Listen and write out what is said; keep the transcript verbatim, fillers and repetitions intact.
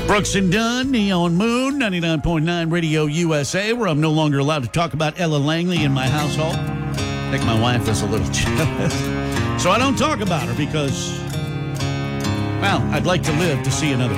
Brooks and Dunn, Neon Moon, ninety-nine point nine Radio U S A, where I'm no longer allowed to talk about Ella Langley in my household. I think my wife is a little jealous. So I don't talk about her because, well, I'd like to live to see another